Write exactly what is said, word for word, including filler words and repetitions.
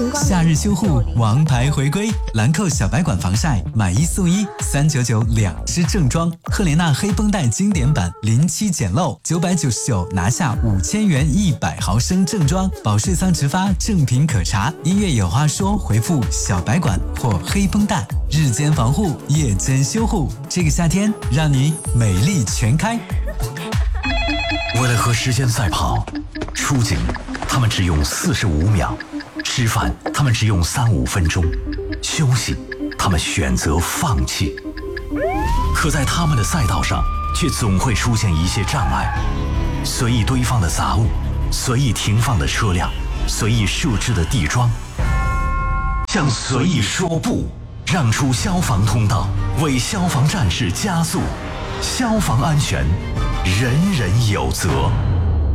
夏日修护王牌回归，兰蔻小白管防晒买一送一，三九九两支正装。赫莲娜黑绷带经典版零七简陋，九百九十九拿下五千元一百毫升正装。保税仓直发，正品可查。音乐有话说，回复小白管或黑绷带，日间防护，夜间修护。这个夏天，让你美丽全开。 为了和时间赛跑，出警他们只用四十五秒，吃饭他们只用三五分钟，休息他们选择放弃。可在他们的赛道上，却总会出现一些障碍：随意堆放的杂物，随意停放的车辆，随意设置的地桩。向随意说不，让出消防通道，为消防战士加速。消防安全，人人有责。